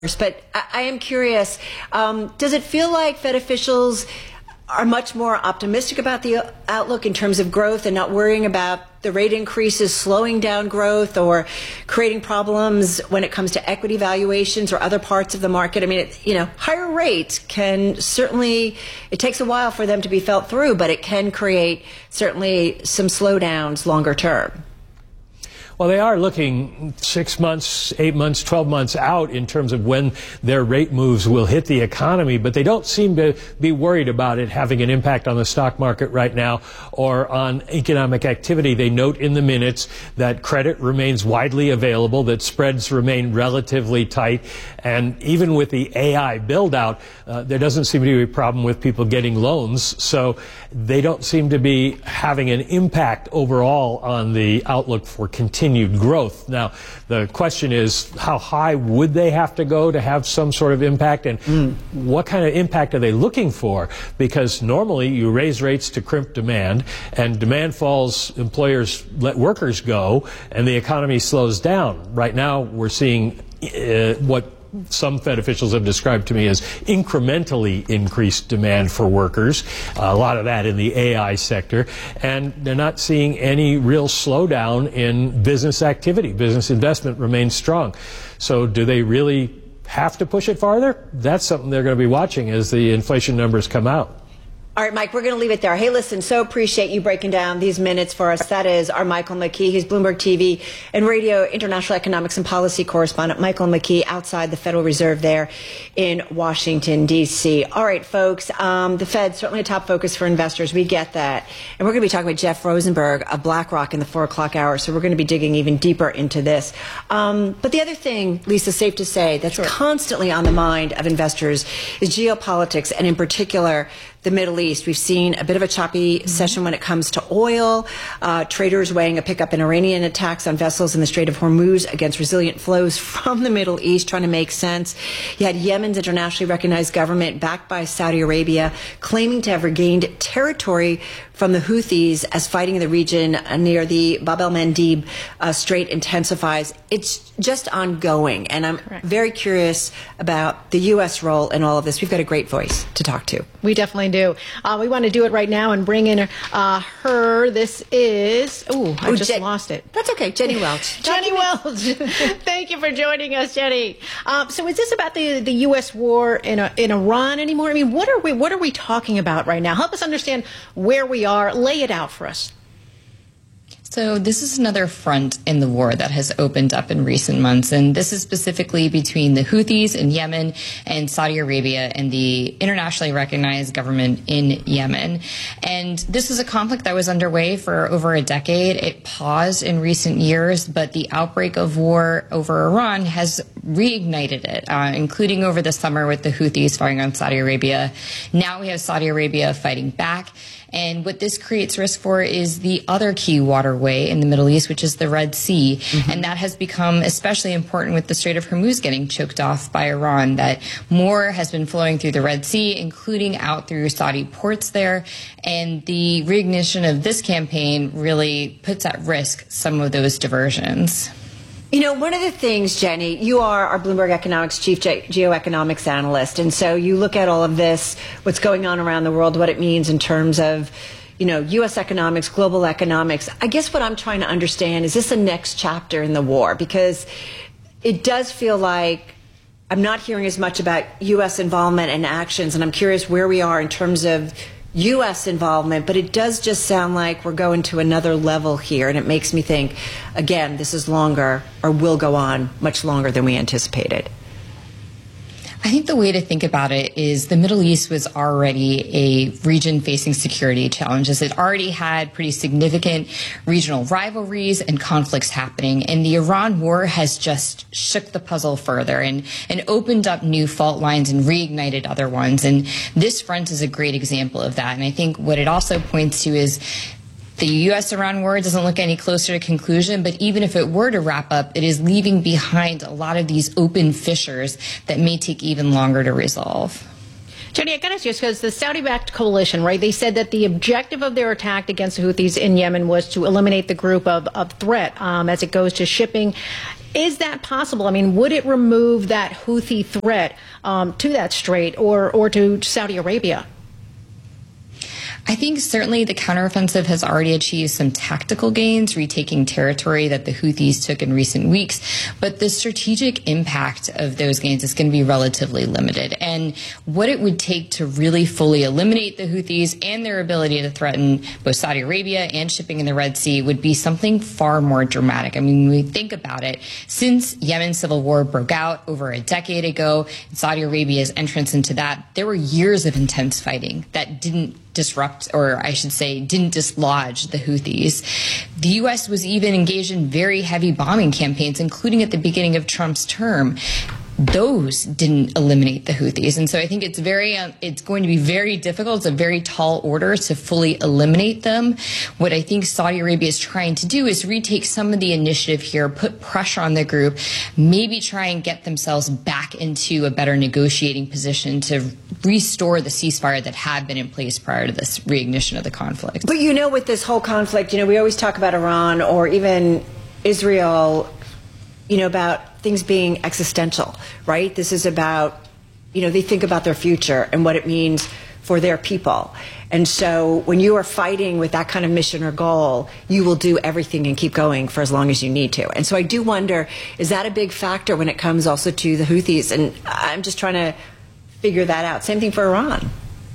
But I am curious, does it feel like Fed officials are much more optimistic about the outlook in terms of growth and not worrying about the rate increases slowing down growth or creating problems when it comes to equity valuations or other parts of the market? I mean, higher rates can certainly, it takes a while for them to be felt through, but it can create certainly some slowdowns longer term. Well, they are looking 6 months, 8 months, 12 months out in terms of when their rate moves will hit the economy, but they don't seem to be worried about it having an impact on the stock market right now or on economic activity. They note in the minutes that credit remains widely available, that spreads remain relatively tight, and even with the AI build-out, there doesn't seem to be a problem with people getting loans, so they don't seem to be having an impact overall on the outlook for continued growth. Now, the question is, how high would they have to go to have some sort of impact, and what kind of impact are they looking for? Because normally you raise rates to crimp demand, and demand falls, employers let workers go, and the economy slows down. Right now, we're seeing what some Fed officials have described to me as incrementally increased demand for workers, a lot of that in the AI sector, and they're not seeing any real slowdown in business activity. Business investment remains strong. So do they really have to push it farther? That's something they're going to be watching as the inflation numbers come out. All right, Mike, we're going to leave it there. Hey, listen, so appreciate you breaking down these minutes for us. That is our Michael McKee. He's Bloomberg TV and Radio International Economics and Policy Correspondent. Michael McKee outside the Federal Reserve there in Washington, D.C. All right, folks, the Fed, certainly a top focus for investors. We get that. And we're going to be talking with Jeff Rosenberg of BlackRock in the 4 o'clock hour. So we're going to be digging even deeper into this. But the other thing, Lisa, safe to say, that's constantly on the mind of investors is geopolitics, and in particular, the Middle East. We've seen a bit of a choppy session when it comes to oil. Traders weighing a pickup in Iranian attacks on vessels in the Strait of Hormuz against resilient flows from the Middle East, trying to make sense. You had Yemen's internationally recognized government, backed by Saudi Arabia, claiming to have regained territory from the Houthis as fighting in the region near the Bab el-Mandeb Strait intensifies. It's just ongoing, and I'm very curious about the U.S. role in all of this. We've got a great voice to talk to. We definitely do. We want to do it right now and bring in her. This is, I just lost it. That's okay, Jenny Welch. Jenny Welch. Thank you for joining us, Jenny. So is this about the U.S. war in Iran anymore? I mean, what are we talking about right now? Help us understand where we are. Lay it out for us. So this is another front in the war that has opened up in recent months, and this is specifically between the Houthis in Yemen and Saudi Arabia and the internationally recognized government in Yemen. And this is a conflict that was underway for over a decade. It paused in recent years, but the outbreak of war over Iran has reignited it, including over the summer with the Houthis firing on Saudi Arabia. Now we have Saudi Arabia fighting back. And what this creates risk for is the other key waterway in the Middle East, which is the Red Sea. And that has become especially important with the Strait of Hormuz getting choked off by Iran, that more has been flowing through the Red Sea, including out through Saudi ports there. And the reignition of this campaign really puts at risk some of those diversions. You know, one of the things, Jenny, you are our Bloomberg Economics chief geoeconomics analyst, and so you look at all of this, what's going on around the world, what it means in terms of, U.S. economics, global economics. I guess what I'm trying to understand, is this a next chapter in the war? Because it does feel like I'm not hearing as much about U.S. involvement and actions, and I'm curious where we are in terms of U.S. involvement, but it does just sound like we're going to another level here, and it makes me think, again, this is longer, or will go on much longer than we anticipated. I think the way to think about it is the Middle East was already a region facing security challenges. It already had pretty significant regional rivalries and conflicts happening. And the Iran war has just shook the puzzle further and opened up new fault lines and reignited other ones. And this front is a great example of that. And I think what it also points to is the U.S.-Iran war doesn't look any closer to conclusion, but even if it were to wrap up, it is leaving behind a lot of these open fissures that may take even longer to resolve. Jenny, I got to ask you, because the Saudi-backed coalition, right, they said that the objective of their attack against the Houthis in Yemen was to eliminate the group of threat as it goes to shipping. Is that possible? I mean, would it remove that Houthi threat to that strait or to Saudi Arabia? I think certainly the counteroffensive has already achieved some tactical gains, retaking territory that the Houthis took in recent weeks, but the strategic impact of those gains is going to be relatively limited. And what it would take to really fully eliminate the Houthis and their ability to threaten both Saudi Arabia and shipping in the Red Sea would be something far more dramatic. I mean, when we think about it, since Yemen's civil war broke out over a decade ago, and Saudi Arabia's entrance into that, there were years of intense fighting that didn't disrupt, or I should say, didn't dislodge the Houthis. The U.S. was even engaged in very heavy bombing campaigns, including at the beginning of Trump's term. Those didn't eliminate the Houthis. And so I think it's going to be very difficult. It's a very tall order to fully eliminate them. What I think Saudi Arabia is trying to do is retake some of the initiative here, put pressure on the group, maybe try and get themselves back into a better negotiating position to restore the ceasefire that had been in place prior to this reignition of the conflict. But with this whole conflict, we always talk about Iran or even Israel, about things being existential, right? This is about, they think about their future and what it means for their people. And so when you are fighting with that kind of mission or goal, you will do everything and keep going for as long as you need to. And so I do wonder, is that a big factor when it comes also to the Houthis? And I'm just trying to figure that out. Same thing for Iran.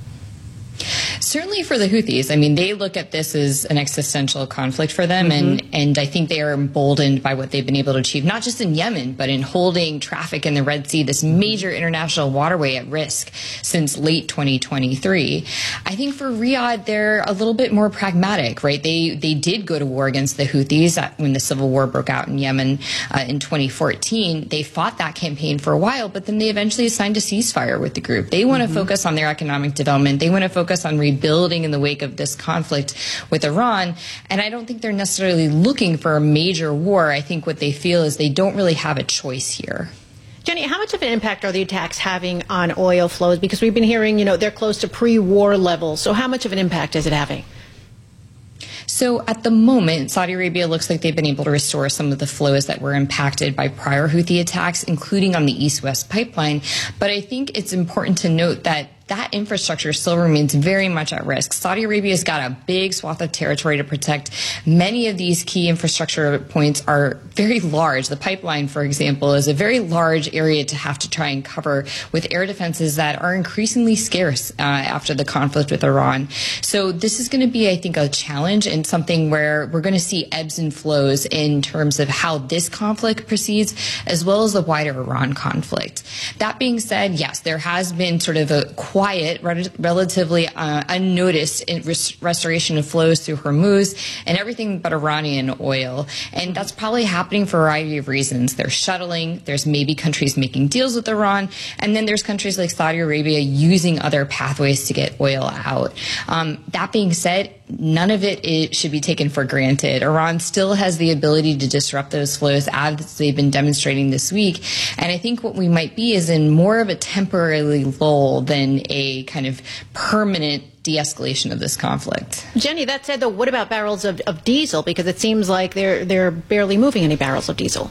Certainly for the Houthis, I mean, they look at this as an existential conflict for them, and I think they are emboldened by what they've been able to achieve, not just in Yemen, but in holding traffic in the Red Sea, this major international waterway, at risk since late 2023. I think for Riyadh, they're a little bit more pragmatic, right? They did go to war against the Houthis when the civil war broke out in Yemen in 2014. They fought that campaign for a while, but then they eventually signed a ceasefire with the group. They want to focus on their economic development. They want to focus on rebuilding in the wake of this conflict with Iran. And I don't think they're necessarily looking for a major war. I think what they feel is they don't really have a choice here. Jenny, how much of an impact are the attacks having on oil flows? Because we've been hearing, they're close to pre-war levels. So how much of an impact is it having? So at the moment, Saudi Arabia looks like they've been able to restore some of the flows that were impacted by prior Houthi attacks, including on the East-West pipeline. But I think it's important to note that that infrastructure still remains very much at risk. Saudi Arabia's got a big swath of territory to protect. Many of these key infrastructure points are very large. The pipeline, for example, is a very large area to have to try and cover with air defenses that are increasingly scarce after the conflict with Iran. So this is going to be, I think, a challenge and something where we're going to see ebbs and flows in terms of how this conflict proceeds, as well as the wider Iran conflict. That being said, yes, there has been sort of a quiet, relatively unnoticed restoration of flows through Hormuz and everything but Iranian oil. And that's probably happening for a variety of reasons. There's shuttling, there's maybe countries making deals with Iran, and then there's countries like Saudi Arabia using other pathways to get oil out. That being said, none of it should be taken for granted. Iran still has the ability to disrupt those flows, as they've been demonstrating this week. And I think what we might be is in more of a temporary lull than a kind of permanent de-escalation of this conflict. Jenny, that said, though, what about barrels of diesel? Because it seems like they're barely moving any barrels of diesel.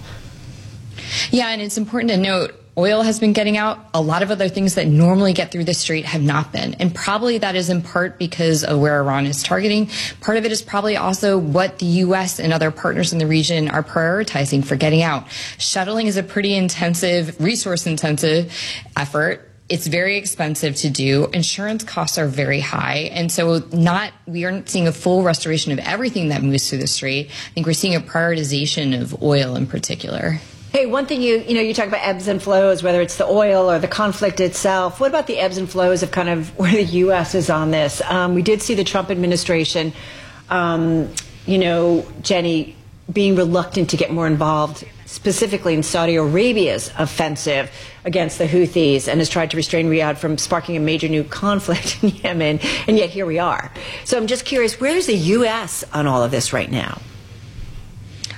Yeah, and it's important to note, oil has been getting out. A lot of other things that normally get through the strait have not been. And probably that is in part because of where Iran is targeting. Part of it is probably also what the U.S. and other partners in the region are prioritizing for getting out. Shuttling is a pretty intensive, resource-intensive effort. It's very expensive to do. Insurance costs are very high. And so we aren't seeing a full restoration of everything that moves through the strait. I think we're seeing a prioritization of oil in particular. Hey, one thing you talk about ebbs and flows, whether it's the oil or the conflict itself. What about the ebbs and flows of kind of where the U.S. is on this? We did see the Trump administration, Jenny, being reluctant to get more involved, specifically in Saudi Arabia's offensive against the Houthis, and has tried to restrain Riyadh from sparking a major new conflict in Yemen, and yet here we are. So I'm just curious, where is the U.S. on all of this right now?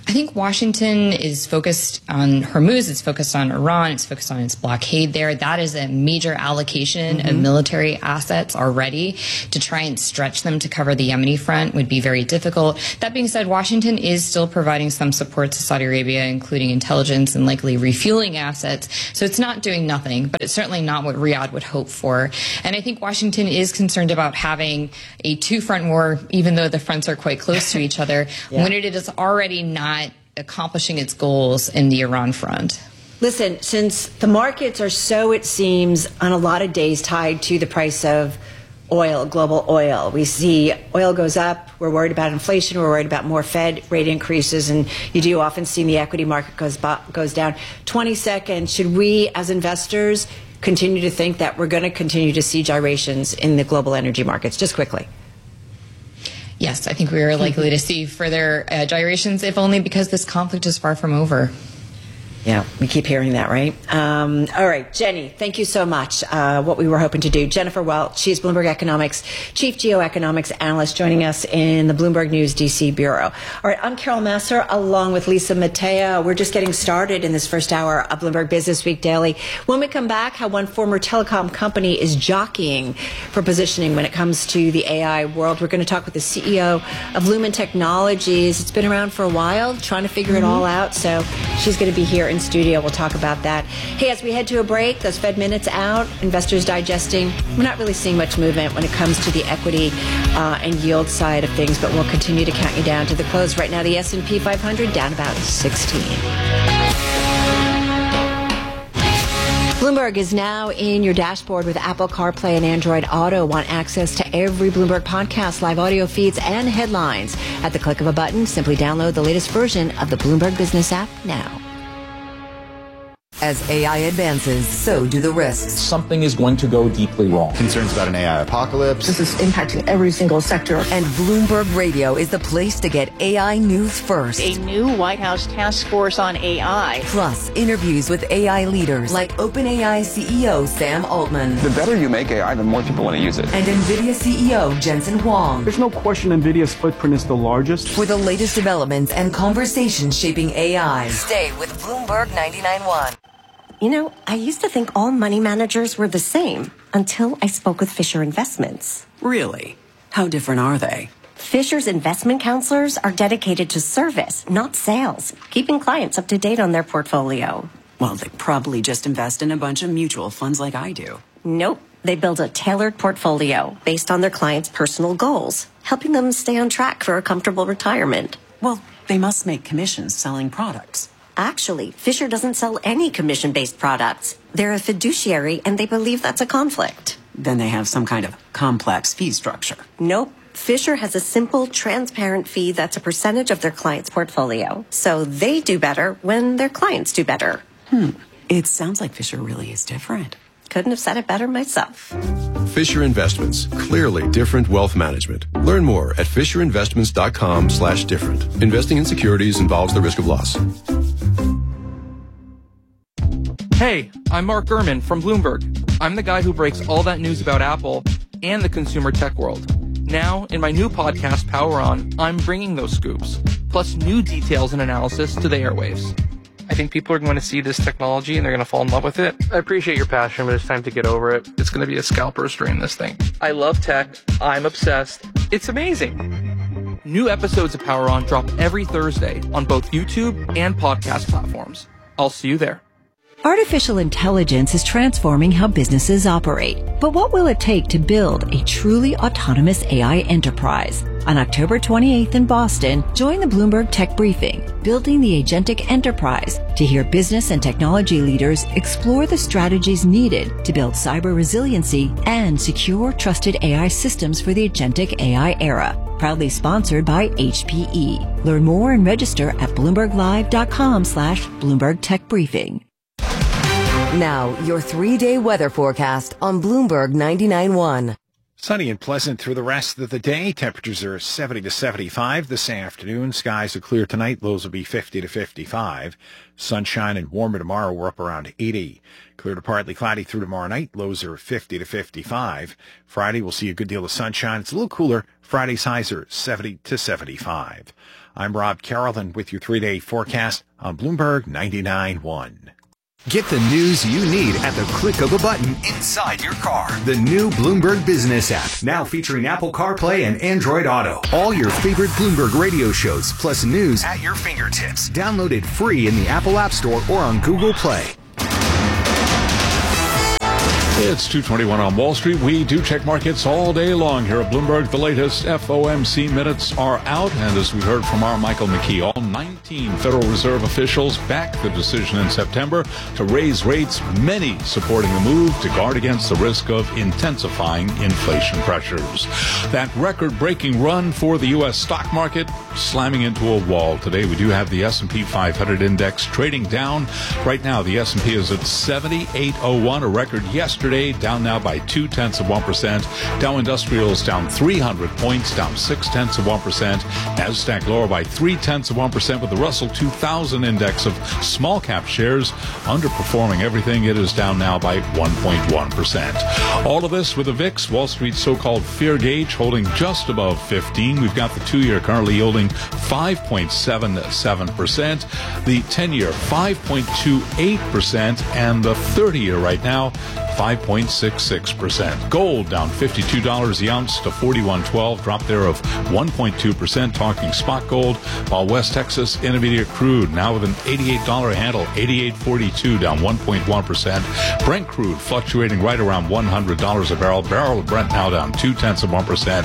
I think Washington is focused on Hormuz, it's focused on Iran, it's focused on its blockade there. That is a major allocation of military assets already. To try and stretch them to cover the Yemeni front would be very difficult. That being said, Washington is still providing some support to Saudi Arabia, including intelligence and likely refueling assets. So it's not doing nothing, but it's certainly not what Riyadh would hope for. And I think Washington is concerned about having a two-front war, even though the fronts are quite close to each other, when it is already not accomplishing its goals in the Iran front. Listen, since the markets are so, it seems, on a lot of days tied to the price of oil, global oil. We see oil goes up, we're worried about inflation, we're worried about more Fed rate increases, and you do often see the equity market goes down. 20 seconds, should we as investors continue to think that we're going to continue to see gyrations in the global energy markets? Just quickly. Yes, I think we are likely to see further gyrations, if only because this conflict is far from over. Yeah, we keep hearing that, right? All right, Jenny, thank you so much. What we were hoping to do. Jennifer Welch, she's Bloomberg Economics Chief Geoeconomics Analyst, joining us in the Bloomberg News DC Bureau. All right, I'm Carol Massar, along with Lisa Mateo. We're just getting started in this first hour of Bloomberg Business Week Daily. When we come back, how one former telecom company is jockeying for positioning when it comes to the AI world. We're going to talk with the CEO of Lumen Technologies. It's been around for a while, trying to figure it all out. So she's going to be here in studio. We'll talk about that. Hey, as we head to a break, those Fed minutes out, investors digesting. We're not really seeing much movement when it comes to the equity and yield side of things, but we'll continue to count you down to the close. Right now, the S&P 500 down about 16. Bloomberg is now in your dashboard with Apple CarPlay and Android Auto. Want access to every Bloomberg podcast, live audio feeds, and headlines at the click of a button? Simply download the latest version of the Bloomberg Business app now. As AI advances, so do the risks. Something is going to go deeply wrong. Concerns about an AI apocalypse. This is impacting every single sector. And Bloomberg Radio is the place to get AI news first. A new White House task force on AI. Plus, interviews with AI leaders like OpenAI CEO Sam Altman. The better you make AI, the more people want to use it. And NVIDIA CEO Jensen Huang. There's no question NVIDIA's footprint is the largest. For the latest developments and conversations shaping AI. Stay with Bloomberg 99.1. You know, I used to think all money managers were the same until I spoke with Fisher Investments. Really? How different are they? Fisher's investment counselors are dedicated to service, not sales, keeping clients up to date on their portfolio. Well, they probably just invest in a bunch of mutual funds like I do. Nope. They build a tailored portfolio based on their clients' personal goals, helping them stay on track for a comfortable retirement. Well, they must make commissions selling products. Actually, Fisher doesn't sell any commission-based products. They're a fiduciary, and they believe that's a conflict. Then they have some kind of complex fee structure. Nope. Fisher has a simple, transparent fee that's a percentage of their client's portfolio. So they do better when their clients do better. It sounds like Fisher really is different. Couldn't have said it better myself. Fisher Investments. Clearly different wealth management. Learn more at FisherInvestments.com/different. Investing in securities involves the risk of loss. Hey, I'm Mark Gurman from Bloomberg. I'm the guy who breaks all that news about Apple and the consumer tech world. Now, in my new podcast, Power On, I'm bringing those scoops, plus new details and analysis to the airwaves. I think people are going to see this technology and they're going to fall in love with it. I appreciate your passion, but it's time to get over it. It's going to be a scalper strain, this thing. I love tech. I'm obsessed. It's amazing. New episodes of Power On drop every Thursday on both YouTube and podcast platforms. I'll see you there. Artificial intelligence is transforming how businesses operate. But what will it take to build a truly autonomous AI enterprise? On October 28th in Boston, join the Bloomberg Tech Briefing, Building the Agentic Enterprise, to hear business and technology leaders explore the strategies needed to build cyber resiliency and secure, trusted AI systems for the agentic AI era. Proudly sponsored by HPE. Learn more and register at BloombergLive.com/Bloomberg Tech Briefing. Now, your 3-day weather forecast on Bloomberg 99.1. Sunny and pleasant through the rest of the day. Temperatures are 70 to 75 this afternoon. Skies are clear tonight. Lows will be 50 to 55. Sunshine and warmer tomorrow. We're up around 80. Clear to partly cloudy through tomorrow night. Lows are 50 to 55. Friday, we'll see a good deal of sunshine. It's a little cooler. Friday's highs are 70 to 75. I'm Rob Carrollton with your 3-day forecast on Bloomberg 99.1. Get the news you need at the click of a button inside your car. The new Bloomberg Business app, now featuring Apple CarPlay and Android Auto. All your favorite Bloomberg radio shows, plus news at your fingertips. Download it free in the Apple App Store or on Google Play. It's 2:21 on Wall Street. We do check markets all day long here at Bloomberg. The latest FOMC minutes are out, and as we heard from our Michael McKee, all 19 Federal Reserve officials backed the decision in September to raise rates, many supporting the move to guard against the risk of intensifying inflation pressures. That record-breaking run for the U.S. stock market slamming into a wall today. We do have the S&P 500 index trading down. Right now, the S&P is at 78.01, a record yesterday. Down now by 0.2%. Dow Industrials down 300 points, down 0.6%. NASDAQ lower by 0.3%, with the Russell 2000 index of small cap shares underperforming everything. It is down now by 1.1%. All of this with the VIX, Wall Street's so-called fear gauge, holding just above 15. We've got the 2-year currently yielding 5.77%, the 10-year 5.28%, and the 30-year right now 5.66%. Gold down $52 the ounce to $41.12, drop there of 1.2%, talking spot gold, while West Texas Intermediate crude now with an $88 handle, $88.42, down 1.1%. Brent crude fluctuating right around $100 a barrel. Barrel of Brent now down 0.2%,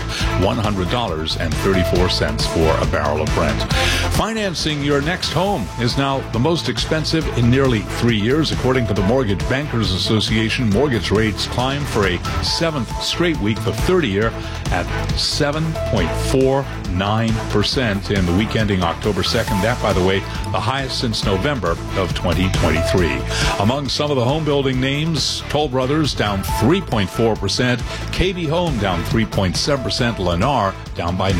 $100.34 for a barrel of Brent. Financing your next home is now the most expensive in nearly 3 years, according to the Mortgage Bankers Association. Mortgage rates climbed for a 7th straight week, the 30-year at 7.49% in the week ending October 2nd. That, by the way, the highest since November of 2023. Among some of the home building names, Toll Brothers down 3.4%, KB Home down 3.7%, Lennar down by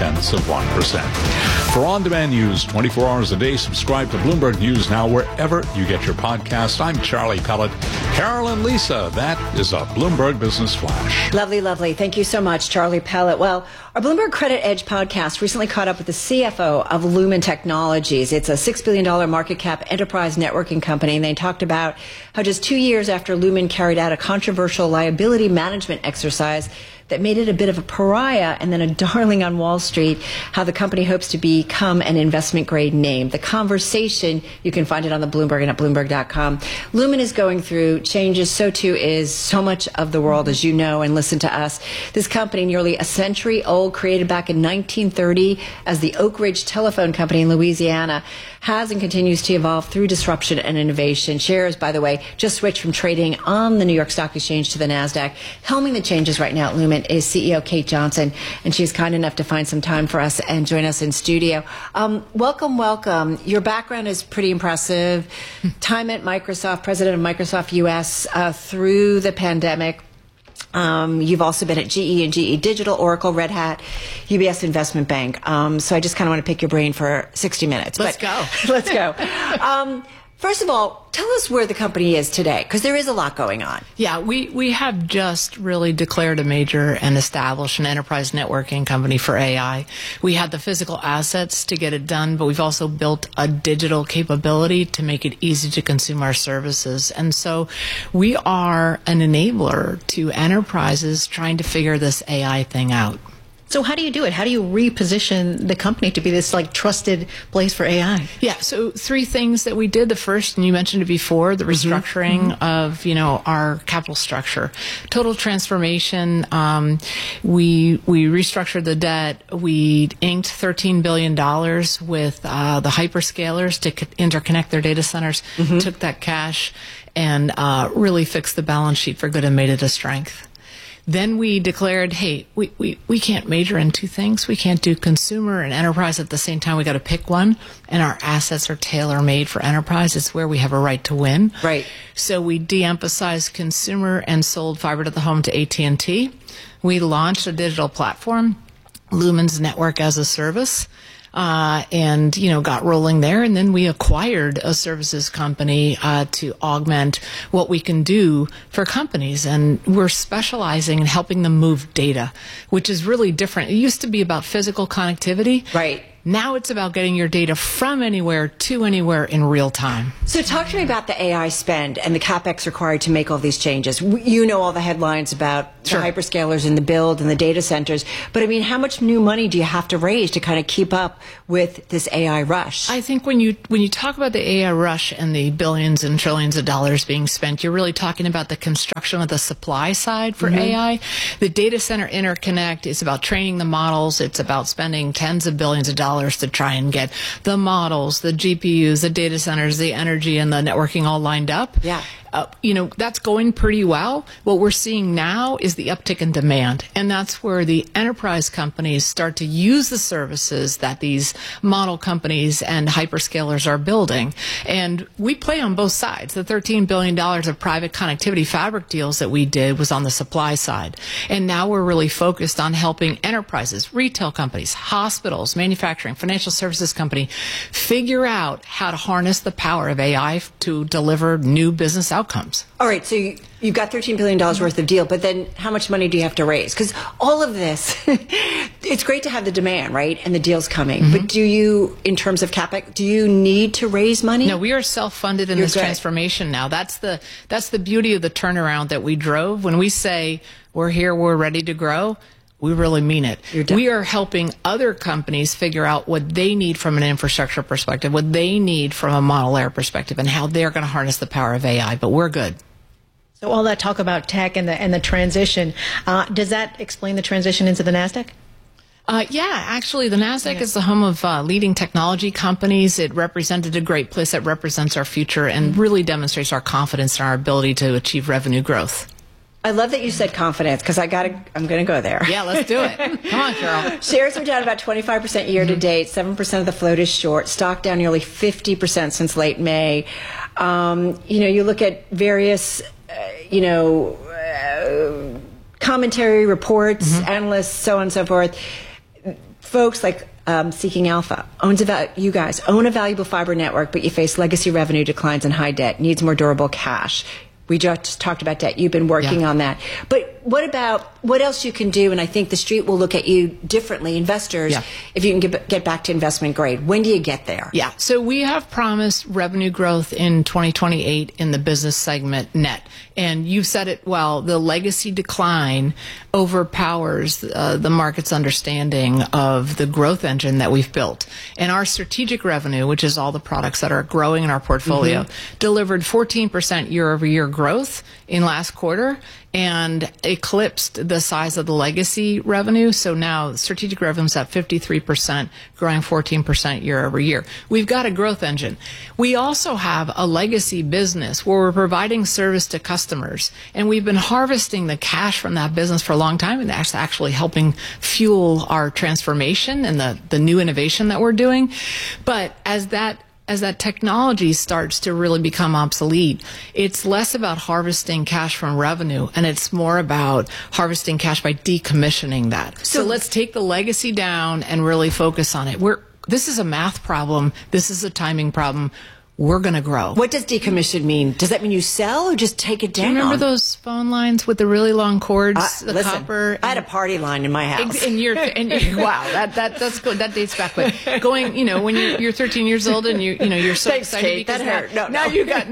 0.9%. For on-demand news 24 hours a day, subscribe to Bloomberg News Now wherever you get your podcasts. I'm Charlie Pellet. Carol and Lisa, that is a Bloomberg Business Flash. Lovely, lovely. Thank you so much, Charlie Pellet. Well, our Bloomberg Credit Edge podcast recently caught up with the CFO of Lumen Technologies. It's a $6 billion market cap enterprise networking company, and they talked about how just 2 years after Lumen carried out a controversial liability management exercise that made it a bit of a pariah and then a darling on Wall Street, how the company hopes to become an investment-grade name. The conversation, you can find it on the Bloomberg and at Bloomberg.com. Lumen is going through changes. So too is so much of the world, as you know, and listen to us. This company, nearly a century old, created back in 1930 as the Oak Ridge Telephone Company in Louisiana, has and continues to evolve through disruption and innovation. Shares, by the way, just switched from trading on the New York Stock Exchange to the NASDAQ. Helming the changes right now at Lumen is CEO Kate Johnson, and she's kind enough to find some time for us and join us in studio. Welcome, welcome. Your background is pretty impressive. Time at Microsoft, president of Microsoft US through the pandemic. You've also been at GE and GE Digital, Oracle, Red Hat, UBS Investment Bank. So I just kind of want to pick your brain for 60 minutes. Let's go. Let's go. First of all, tell us where the company is today, because there is a lot going on. Yeah, we have just really declared a major and established an enterprise networking company for AI. We had the physical assets to get it done, but we've also built a digital capability to make it easy to consume our services. And so we are an enabler to enterprises trying to figure this AI thing out. So how do you do it? How do you reposition the company to be this like trusted place for AI? Yeah, so 3 things that we did. The first, and you mentioned it before, the restructuring of, our capital structure. Total transformation. We restructured the debt. We inked $13 billion with the hyperscalers to interconnect their data centers, took that cash and really fixed the balance sheet for good and made it a strength. Then we declared, hey, we can't major in two things. We can't do consumer and enterprise at the same time. We got to pick one. And our assets are tailor-made for enterprise. It's where we have a right to win. Right. So we de-emphasized consumer and sold fiber to the home to AT&T. We launched a digital platform, Lumen's Network as a Service. And, got rolling there. And then we acquired a services company to augment what we can do for companies. And we're specializing in helping them move data, which is really different. It used to be about physical connectivity. Right. Now it's about getting your data from anywhere to anywhere in real time. So talk to me about the AI spend and the CapEx required to make all these changes. You know all the headlines about the hyperscalers and the build and the data centers. But I mean, how much new money do you have to raise to kind of keep up with this AI rush? I think when you talk about the AI rush and the billions and trillions of dollars being spent, you're really talking about the construction of the supply side for AI. The data center interconnect is about training the models. It's about spending tens of billions of dollars to try and get the models, the GPUs, the data centers, the energy, and the networking all lined up. Yeah. That's going pretty well. What we're seeing now is the uptick in demand. And that's where the enterprise companies start to use the services that these model companies and hyperscalers are building. And we play on both sides. The $13 billion of private connectivity fabric deals that we did was on the supply side. And now we're really focused on helping enterprises, retail companies, hospitals, manufacturing, financial services company figure out how to harness the power of AI to deliver new business outcomes. All right, so you've got $13 billion worth of deal, but then how much money do you have to raise? Because all of this, it's great to have the demand, right, and the deals coming. But do you, in terms of CapEx, do you need to raise money? No, we are self-funded in this transformation now. That's the beauty of the turnaround that we drove. When we say we're here, we're ready to grow, we really mean it. We are helping other companies figure out what they need from an infrastructure perspective, what they need from a model layer perspective, and how they're going to harness the power of AI. But we're good. So all that talk about tech and the transition, does that explain the transition into the NASDAQ? Actually, the NASDAQ is the home of leading technology companies. It represented a great place that represents our future and really demonstrates our confidence in our ability to achieve revenue growth. I love that you said confidence because I'm going to go there. Yeah, let's do it. Come on, Carol. Shares are down about 25% year to date. 7% of the float is short. Stock down nearly 50% since late May. You look at various, commentary reports, analysts, so on and so forth. Folks like Seeking Alpha you guys own a valuable fiber network, but you face legacy revenue declines and high debt. Needs more durable cash. We just talked about debt. You've been working on that. But what else you can do? And I think the street will look at you differently, investors, if you can get back to investment grade. When do you get there? Yeah. So we have promised revenue growth in 2028 in the business segment net. And you've said it well, the legacy decline overpowers the market's understanding of the growth engine that we've built. And our strategic revenue, which is all the products that are growing in our portfolio, delivered 14% year-over-year growth in last quarter and eclipsed the size of the legacy revenue. So now strategic revenue is at 53%, growing 14% year over year. We've got a growth engine. We also have a legacy business where we're providing service to customers, and we've been harvesting the cash from that business for a long time, and that's actually helping fuel our transformation and the new innovation that we're doing. But as that technology starts to really become obsolete, it's less about harvesting cash from revenue, and it's more about harvesting cash by decommissioning that. So let's take the legacy down and really focus on it. This is a math problem. This is a timing problem. We're going to grow. What does decommission mean? Does that mean you sell or just take it down? Do you remember those phone lines with the really long cords, the copper? I had a party line in my house. Wow, that's good. That dates back. But going, when you're 13 years old and you're so excited Kate, because that hurt. now you got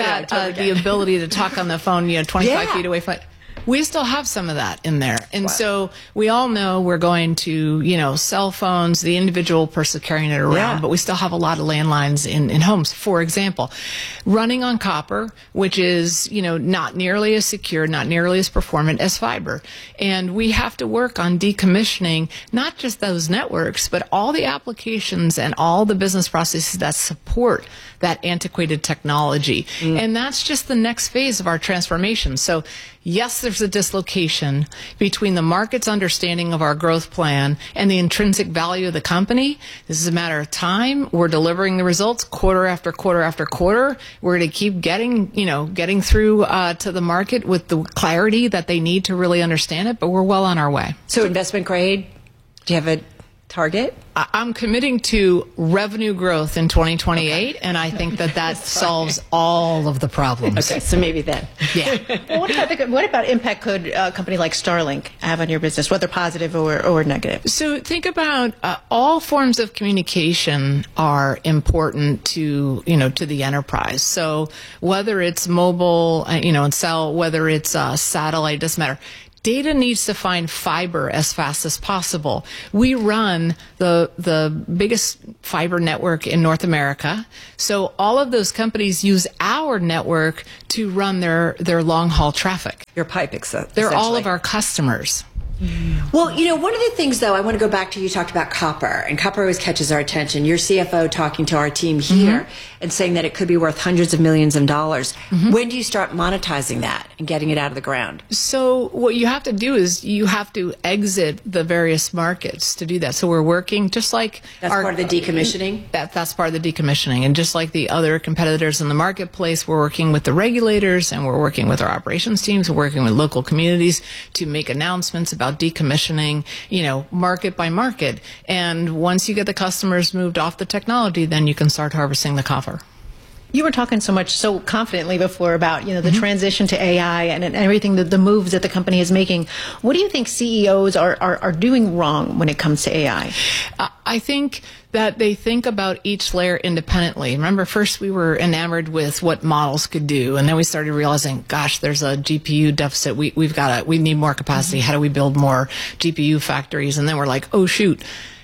the ability to talk on the phone, 25 feet away from it. We still have some of that in there. And so we all know we're going to, cell phones, the individual person carrying it around, but we still have a lot of landlines in homes. For example, running on copper, which is, not nearly as secure, not nearly as performant as fiber. And we have to work on decommissioning not just those networks, but all the applications and all the business processes that support that antiquated technology. And that's just the next phase of our transformation. So yes, there's there's a dislocation between the market's understanding of our growth plan and the intrinsic value of the company. This is a matter of time. We're delivering the results quarter after quarter after quarter. We're going to keep getting through to the market with the clarity that they need to really understand it, but we're well on our way. So investment grade, do you have a target? I'm committing to revenue growth in 2028, and I think that solves all of the problems. Okay, so maybe then. Yeah. Well, what about impact could a company like Starlink have on your business, whether positive or negative? So think about all forms of communication are important to the enterprise. So whether it's mobile, and cell, whether it's satellite, doesn't matter. Data needs to find fiber as fast as possible. We run the biggest fiber network in North America. So all of those companies use our network to run their long-haul traffic. Your pipe, They're all of our customers. Well, one of the things, though, I want to go back to, you talked about copper, and copper always catches our attention. Your CFO talking to our team here and saying that it could be worth hundreds of millions of dollars. When do you start monetizing that and getting it out of the ground? So what you have to do is you have to exit the various markets to do that. So we're working just like... That's part of the decommissioning? That's part of the decommissioning. And just like the other competitors in the marketplace, we're working with the regulators and we're working with our operations teams. We're working with local communities to make announcements about decommissioning, market by market. And once you get the customers moved off the technology, then you can start harvesting the copper. You were talking so confidently before about, the transition to AI and everything, the moves that the company is making. What do you think CEOs are doing wrong when it comes to AI? I think that they think about each layer independently. Remember, first we were enamored with what models could do, and then we started realizing, gosh, there's a GPU deficit. We need more capacity. How do we build more GPU factories? And then we're like, oh shoot,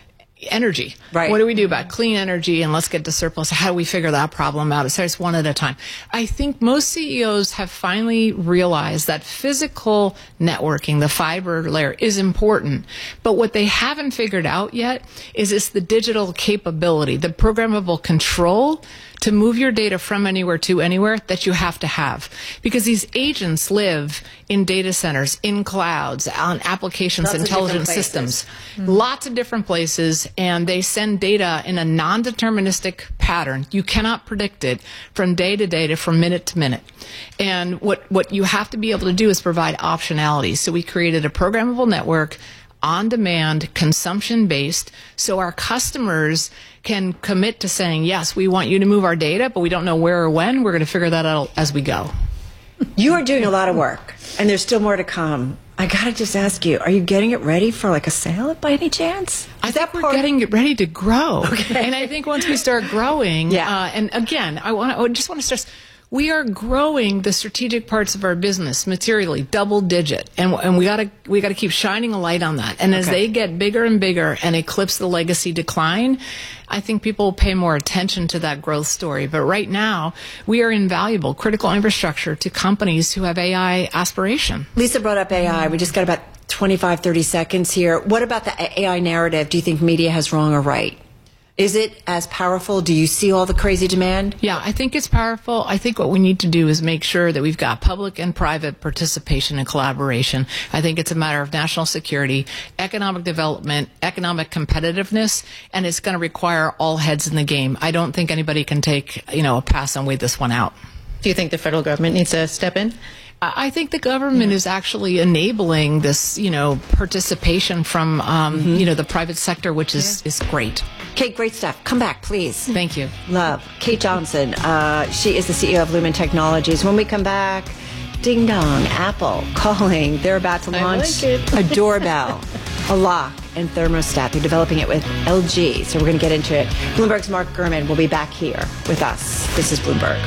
energy. Right. What do we do about clean energy, and let's get to surplus? How do we figure that problem out? It starts one at a time. I think most CEOs have finally realized that physical networking, the fiber layer, is important. But what they haven't figured out yet is it's the digital capability, the programmable control to move your data from anywhere to anywhere that you have to have. Because these agents live in data centers, in clouds, on applications, intelligent systems, lots of different places, and they send data in a non-deterministic pattern. You cannot predict it from day to day, from minute to minute. And what you have to be able to do is provide optionality. So we created a programmable network, on-demand, consumption-based, so our customers can commit to saying, yes, we want you to move our data, but we don't know where or when. We're going to figure that out as we go. You are doing a lot of work, and there's still more to come. I got to just ask you, are you getting it ready for like a sale by any chance? I think we're getting it ready to grow. Okay. And I think once we start growing, and again, I just want to stress, we are growing the strategic parts of our business materially, double digit, and we gotta keep shining a light on that. And as they get bigger and bigger and eclipse the legacy decline, I think people will pay more attention to that growth story. But right now, we are invaluable, critical infrastructure to companies who have AI aspiration. Lisa brought up AI. We just got about 25, 30 seconds here. What about the AI narrative do you think media has wrong or right? Is it as powerful? Do you see all the crazy demand? Yeah, I think it's powerful. I think what we need to do is make sure that we've got public and private participation and collaboration. I think it's a matter of national security, economic development, economic competitiveness, and it's going to require all heads in the game. I don't think anybody can take, a pass and wait this one out. Do you think the federal government needs to step in? I think the government is actually enabling this, participation from, the private sector, which is great. Kate, great stuff. Come back, please. Thank you. Love. Kate Johnson. She is the CEO of Lumen Technologies. When we come back, ding dong, Apple calling. They're about to launch a doorbell, a lock, and thermostat. They're developing it with LG. So we're going to get into it. Bloomberg's Mark Gurman will be back here with us. This is Bloomberg.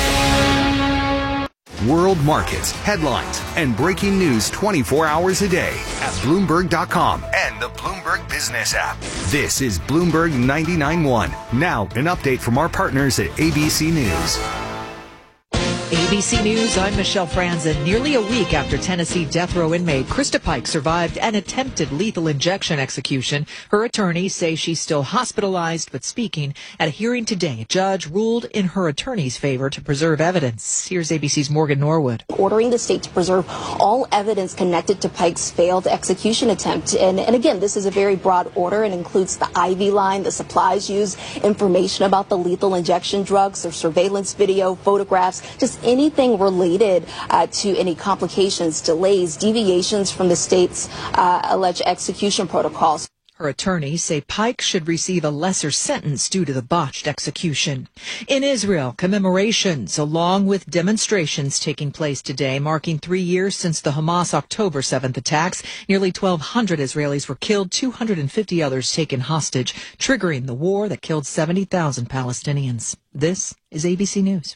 World markets, headlines, and breaking news 24 hours a day at Bloomberg.com and the Bloomberg Business app. This is Bloomberg 99.1. Now, an update from our partners at ABC News. ABC News, I'm Michelle Franzen. Nearly a week after Tennessee death row inmate Krista Pike survived an attempted lethal injection execution, her attorneys say she's still hospitalized, but speaking at a hearing today, a judge ruled in her attorney's favor to preserve evidence. Here's ABC's Morgan Norwood. Ordering the state to preserve all evidence connected to Pike's failed execution attempt. And again, this is a very broad order and includes the IV line, the supplies used, information about the lethal injection drugs, their surveillance video, photographs, just anything related to any complications, delays, deviations from the state's alleged execution protocols. Her attorneys say Pike should receive a lesser sentence due to the botched execution. In Israel, commemorations along with demonstrations taking place today, marking 3 years since the Hamas October 7th attacks. Nearly 1,200 Israelis were killed, 250 others taken hostage, triggering the war that killed 70,000 Palestinians. This is ABC News.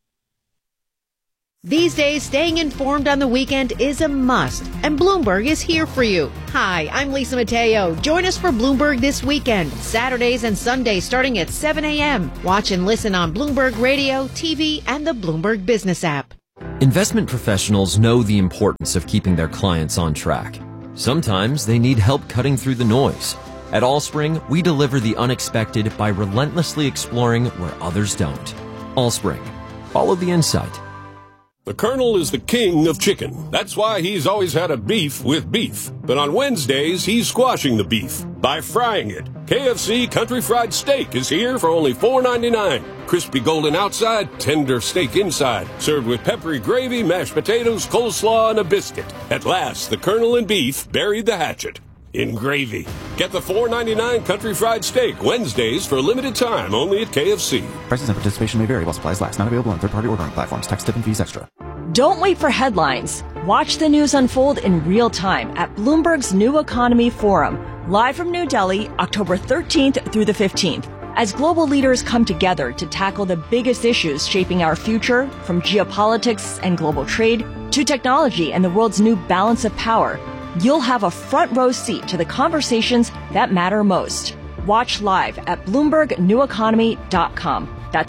These days, staying informed on the weekend is a must, and Bloomberg is here for you. Hi, I'm Lisa Mateo. Join us for Bloomberg This Weekend, Saturdays and Sundays starting at 7 a.m. Watch and listen on Bloomberg Radio, TV, and the Bloomberg Business app. Investment professionals know the importance of keeping their clients on track. Sometimes they need help cutting through the noise. At Allspring, we deliver the unexpected by relentlessly exploring where others don't. Allspring. Follow the insight. The Colonel is the king of chicken. That's why he's always had a beef with beef. But on Wednesdays, he's squashing the beef by frying it. KFC Country Fried Steak is here for only $4.99. Crispy golden outside, tender steak inside. Served with peppery gravy, mashed potatoes, coleslaw, and a biscuit. At last, the Colonel and beef buried the hatchet in gravy. Get the $4.99 Country Fried Steak Wednesdays for a limited time only at KFC. Prices and participation may vary while supplies last. Not available on third-party ordering platforms. Tax, tip, and fees extra. Don't wait for headlines. Watch the news unfold in real time at Bloomberg's New Economy Forum, live from New Delhi, October 13th through the 15th. As global leaders come together to tackle the biggest issues shaping our future, from geopolitics and global trade to technology and the world's new balance of power, you'll have a front row seat to the conversations that matter most. Watch live at BloombergNewEconomy.com. That's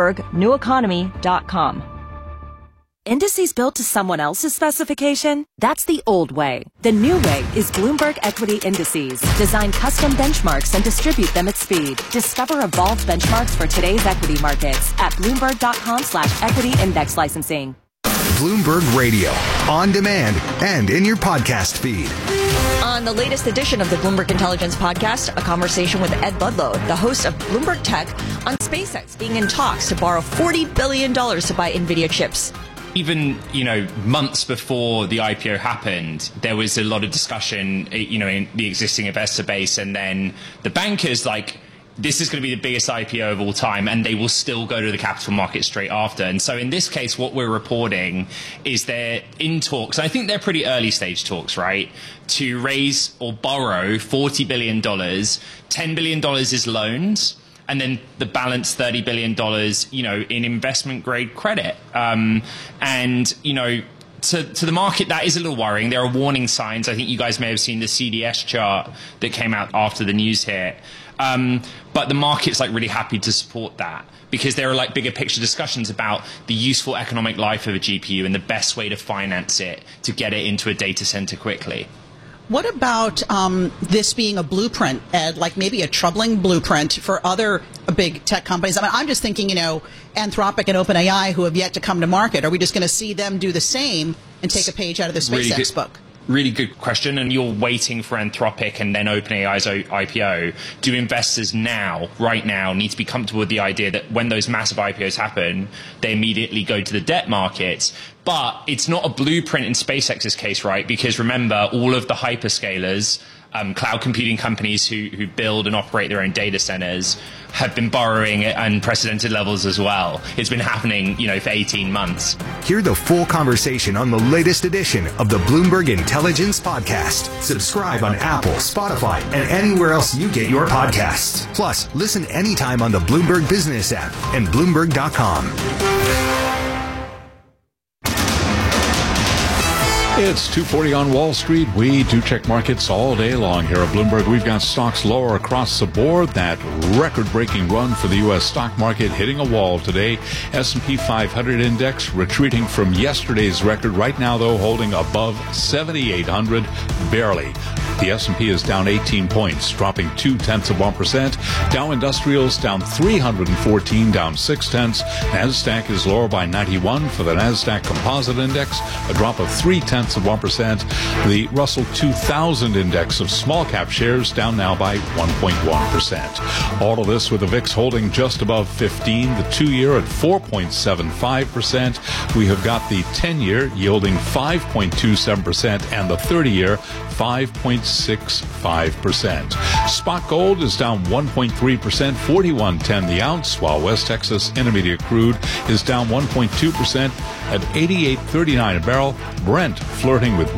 BloombergNewEconomy.com. Indices built to someone else's specification? That's the old way. The new way is Bloomberg Equity Indices. Design custom benchmarks and distribute them at speed. Discover evolved benchmarks for today's equity markets at Bloomberg.com/equity index licensing. Bloomberg Radio, on demand and in your podcast feed. On the latest edition of the Bloomberg Intelligence Podcast, a conversation with Ed Ludlow, the host of Bloomberg Tech, on SpaceX being in talks to borrow $40 billion to buy NVIDIA chips. Even, months before the IPO happened, there was a lot of discussion, in the existing investor base, and then the bankers this is going to be the biggest IPO of all time, and they will still go to the capital market straight after. And so in this case, what we're reporting is they're in talks, and I think they're pretty early stage talks, right, to raise or borrow $40 billion. $10 billion is loans, and then the balance $30 billion, in investment grade credit. To the market, that is a little worrying. There are warning signs. I think you guys may have seen the CDS chart that came out after the news hit. But the market's really happy to support that, because there are bigger picture discussions about the useful economic life of a GPU and the best way to finance it to get it into a data center quickly. What about this being a blueprint, Ed, maybe a troubling blueprint for other big tech companies? I mean, I'm just thinking, Anthropic and OpenAI, who have yet to come to market. Are we just going to see them do the same and take a page out of the SpaceX book? Really good question. And you're waiting for Anthropic and then OpenAI's IPO. Do investors right now, need to be comfortable with the idea that when those massive IPOs happen, they immediately go to the debt markets? But it's not a blueprint in SpaceX's case, right? Because remember, all of the hyperscalers, cloud computing companies who build and operate their own data centers have been borrowing at unprecedented levels as well. It's been happening, for 18 months. Hear the full conversation on the latest edition of the Bloomberg Intelligence Podcast. Subscribe on Apple, Spotify, and anywhere else you get your podcasts. Plus, listen anytime on the Bloomberg Business app and Bloomberg.com. It's 2:40 on Wall Street. We do check markets all day long here at Bloomberg. We've got stocks lower across the board. That record-breaking run for the U.S. stock market hitting a wall today. S&P 500 index retreating from yesterday's record. Right now, though, holding above 7,800, barely. The S&P is down 18 points, dropping 0.2%. Dow Industrials down 314, down 0.6. NASDAQ is lower by 91 for the NASDAQ Composite Index, a drop of 0.3%. The Russell 2000 Index of small cap shares down now by 1.1%. All of this with the VIX holding just above 15, the 2-year at 4.75%. We have got the 10-year yielding 5.27% and the 30-year 5.65%. Spot gold is down 1.3%, 41.10 the ounce, while West Texas Intermediate crude is down 1.2% at 88.39 a barrel. Brent flirting with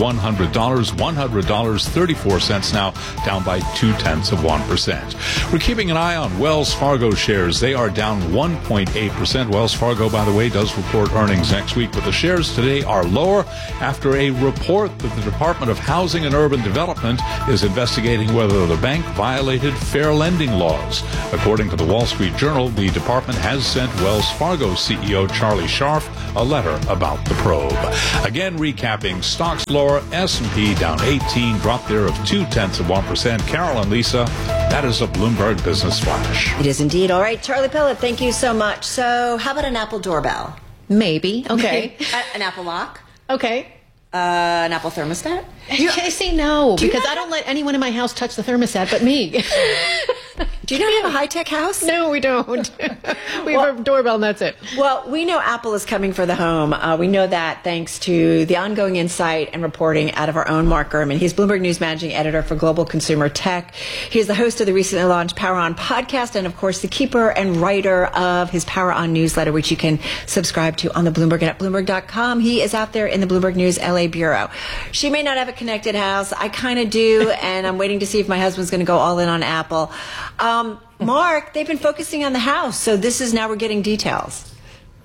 $100.34 now, down by 0.2%. We're keeping an eye on Wells Fargo shares. They are down 1.8%. Wells Fargo, by the way, does report earnings next week, but the shares today are lower after a report that the Department of Housing and Urban Development is investigating whether the bank violated fair lending laws. According to the Wall Street Journal, the department has sent Wells Fargo CEO Charlie Scharf a letter about the probe. Again, recapping, stocks lower, S&P down 18, drop there of 0.2%. Carol and Lisa, that is a Bloomberg Business Flash. It is indeed. All right, Charlie Pellet, thank you so much. So how about an Apple doorbell? Maybe. Okay. An Apple lock? Okay. An Apple thermostat? I say no, because I don't let anyone in my house touch the thermostat but me. Do you not have a high-tech house? No, we don't. We have a doorbell and that's it. Well, we know Apple is coming for the home. We know that thanks to the ongoing insight and reporting out of our own Mark Gurman. He's Bloomberg News Managing Editor for Global Consumer Tech. He is the host of the recently launched Power On podcast and, of course, the keeper and writer of his Power On newsletter, which you can subscribe to on the Bloomberg and at Bloomberg.com. He is out there in the Bloomberg News LA bureau. She may not have a connected house. I kind of do, and I'm waiting to see if my husband's going to go all in on Apple. Mark, they've been focusing on the house, so this is now we're getting details.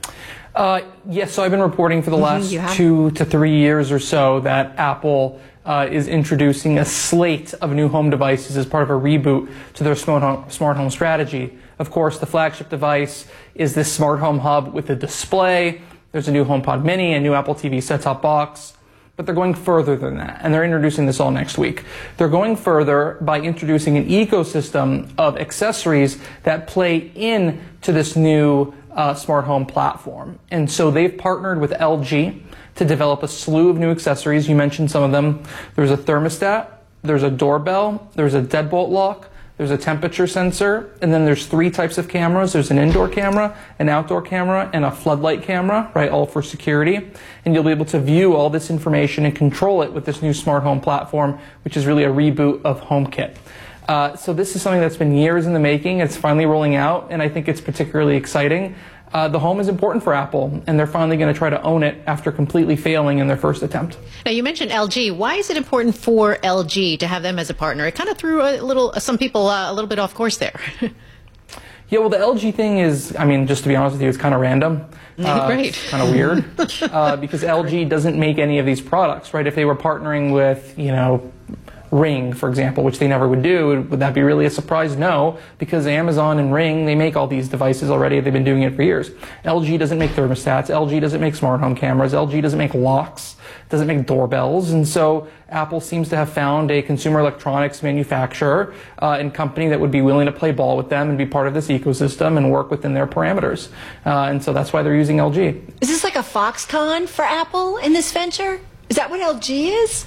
Yes, so I've been reporting for the last 2 to 3 years or so that Apple is introducing a slate of new home devices as part of a reboot to their smart home strategy. Of course, the flagship device is this smart home hub with a display. There's a new HomePod Mini, a new Apple TV set-top box. But they're going further than that, and they're introducing this all next week. They're going further by introducing an ecosystem of accessories that play into this new smart home platform. And so they've partnered with LG to develop a slew of new accessories. You mentioned some of them. There's a thermostat, there's a doorbell, there's a deadbolt lock, there's a temperature sensor, and then there's 3 types of cameras. There's an indoor camera, an outdoor camera, and a floodlight camera, right, all for security. And you'll be able to view all this information and control it with this new smart home platform, which is really a reboot of HomeKit. So this is something that's been years in the making. It's finally rolling out, and I think it's particularly exciting. The home is important for Apple, and they're finally going to try to own it after completely failing in their first attempt. Now, you mentioned LG. Why is it important for LG to have them as a partner? It kind of threw some people a little bit off course there. Yeah, well, the LG thing is, I mean, just to be honest with you, it's kind of random. Right. It's kind of weird because LG doesn't make any of these products, right? If they were partnering with, Ring, for example, which they never would do, would that be really a surprise? No, because Amazon and Ring, they make all these devices already. They've been doing it for years. LG doesn't make thermostats. LG doesn't make smart home cameras. LG doesn't make locks. Doesn't make doorbells. And so Apple seems to have found a consumer electronics manufacturer and company that would be willing to play ball with them and be part of this ecosystem and work within their parameters. And so that's why they're using LG. Is this like a Foxconn for Apple in this venture? Is that what LG is?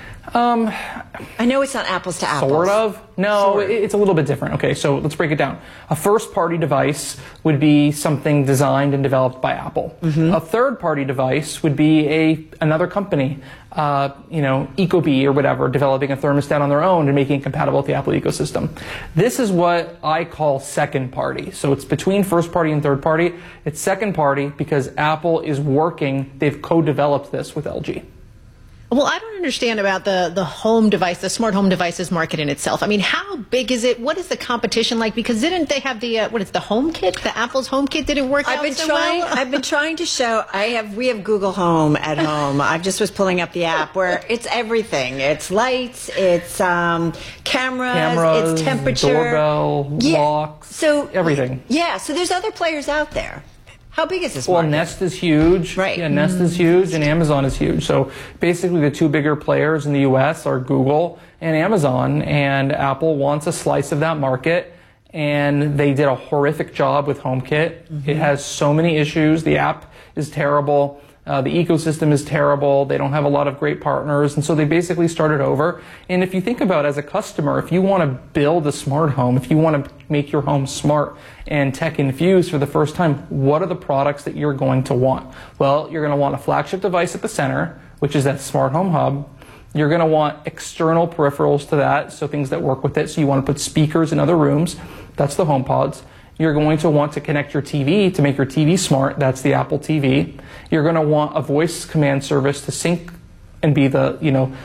I know it's not apples to apples. Sort of. No, it's a little bit different. Okay, so let's break it down. A first-party device would be something designed and developed by Apple. A third-party device would be another company, Ecobee or whatever, developing a thermostat on their own and making it compatible with the Apple ecosystem. This is what I call second-party. So it's between first-party and third-party. It's second-party because Apple is working. They've co-developed this with LG. Well, I don't understand about the home device, the smart home devices market in itself. I mean, how big is it? What is the competition like? Because didn't they have the the HomeKit, the Apple's HomeKit didn't work out so well? I've been trying to show. We have Google Home at home. I just was pulling up the app where it's everything. It's lights, it's cameras, it's temperature, doorbell, locks, so everything. Yeah, so there's other players out there. How big is this market? Well, Nest is huge. Right. Yeah, Nest is huge, and Amazon is huge. So basically the two bigger players in the U.S. are Google and Amazon, and Apple wants a slice of that market, and they did a horrific job with HomeKit. It has so many issues. The app is terrible. The ecosystem is terrible. They don't have a lot of great partners, and so they basically started over. And if you think about it as a customer, if you want to build a smart home, if you want to make your home smart and tech-infused for the first time, what are the products that you're going to want? Well, you're going to want a flagship device at the center, which is that smart home hub. You're going to want external peripherals to that, so things that work with it. So you want to put speakers in other rooms. That's the HomePods. You're going to want to connect your TV to make your TV smart. That's the Apple TV. You're going to want a voice command service to sync and be the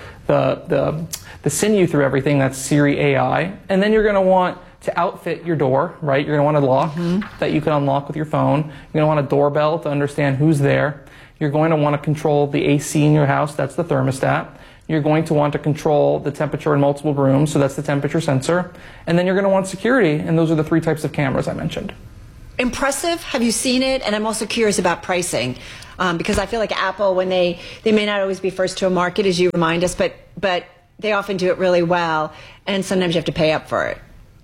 sinew through everything. That's Siri AI. And then you're going to want to outfit your door, right? You're going to want a lock that you can unlock with your phone. You're going to want a doorbell to understand who's there. You're going to want to control the AC in your house. That's the thermostat. You're going to want to control the temperature in multiple rooms, so that's the temperature sensor. And then you're going to want security, and those are the three types of cameras I mentioned. Impressive. Have you seen it? And I'm also curious about pricing, because I feel like Apple, when they may not always be first to a market, as you remind us, but they often do it really well, and sometimes you have to pay up for it.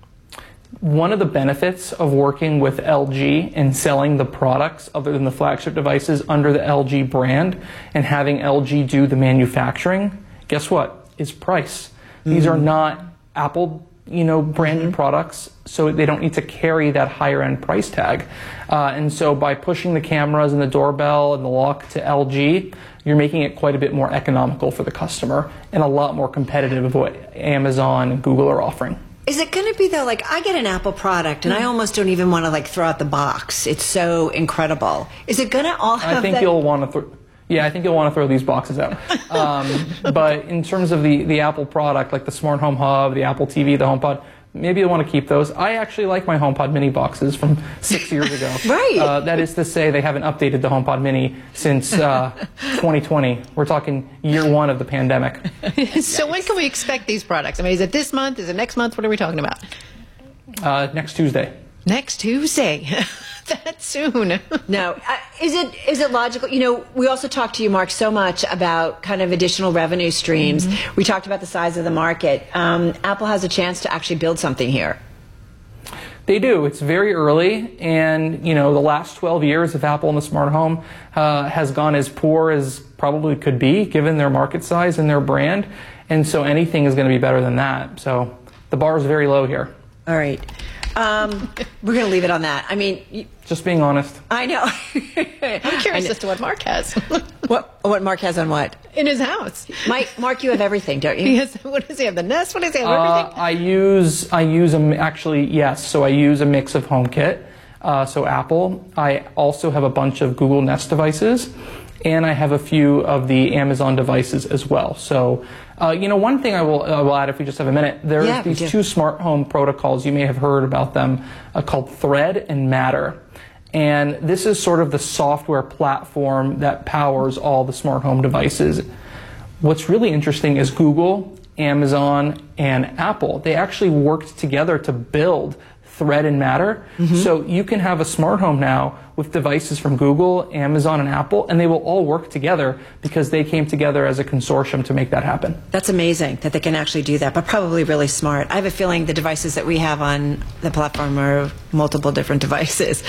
One of the benefits of working with LG and selling the products other than the flagship devices under the LG brand and having LG do the manufacturing, guess what? Is price. These are not Apple, branded products, so they don't need to carry that higher end price tag. And so by pushing the cameras and the doorbell and the lock to LG, you're making it quite a bit more economical for the customer and a lot more competitive of what Amazon and Google are offering. Is it going to be, though, like I get an Apple product and I almost don't even want to throw out the box. It's so incredible. Is it going to all have I think you'll want to I think you'll want to throw these boxes out. But in terms of the Apple product, like the Smart Home Hub, the Apple TV, the HomePod, maybe you'll want to keep those. I actually like my HomePod Mini boxes from 6 years ago. Right. That is to say, they haven't updated the HomePod Mini since 2020. We're talking year one of the pandemic. So when can we expect these products? I mean, is it this month? Is it next month? What are we talking about? Next Tuesday. Next Tuesday. That soon. No. Is it logical? We also talked to you, Mark, so much about kind of additional revenue streams. We talked about the size of the market. Apple has a chance to actually build something here. They do. It's very early, and the last 12 years of Apple in the smart home has gone as poor as probably could be, given their market size and their brand, and so anything is going to be better than that. So the bar is very low here. All right. We're going to leave it on that. I mean, just being honest. I know. I'm curious as to what Mark has. What Mark has on what? In his house. Mark, you have everything, don't you? What does he have? The Nest? What does he have? Everything? I use yes. So I use a mix of HomeKit. So Apple. I also have a bunch of Google Nest devices, and I have a few of the Amazon devices as well. So. One thing I will add, if we just have a minute, there's these two smart home protocols, you may have heard about them, called Thread and Matter. And this is sort of the software platform that powers all the smart home devices. What's really interesting is Google, Amazon, and Apple, they actually worked together to build Thread and Matter. So you can have a smart home now with devices from Google, Amazon, and Apple, and they will all work together because they came together as a consortium to make that happen. That's amazing that they can actually do that, but probably really smart. I have a feeling the devices that we have on the platform are multiple different devices.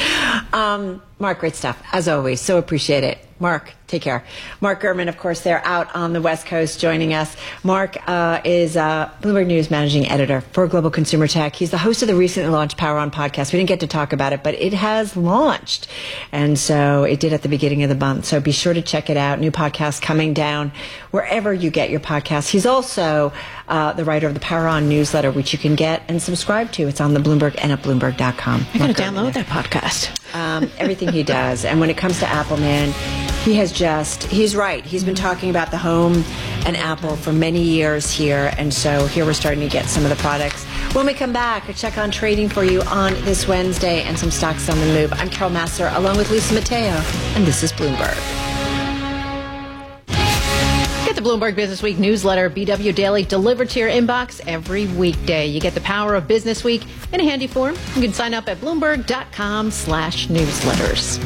Mark, great stuff, as always. So appreciate it. Mark, take care. Mark Gurman, of course, they're out on the West Coast joining us. Mark is Bloomberg News managing editor for Global Consumer Tech. He's the host of the recently launched Power On podcast. We didn't get to talk about it, but it has launched. And so it did at the beginning of the month. So be sure to check it out. New podcast coming down wherever you get your podcasts. He's also the writer of the Power On newsletter, which you can get and subscribe to. It's on the Bloomberg and at Bloomberg.com. I'm going to download that podcast. Everything he does. And when it comes to Apple, man, he's right. He's been talking about the home and Apple for many years here. And so here we're starting to get some of the products. When we come back, a check on trading for you on this Wednesday and some stocks on the move. I'm Carol Massar along with Lisa Mateo, and this is Bloomberg. Get the Bloomberg Business Week newsletter, BW Daily, delivered to your inbox every weekday. You get the power of Business Week in a handy form. You can sign up at Bloomberg.com/newsletters.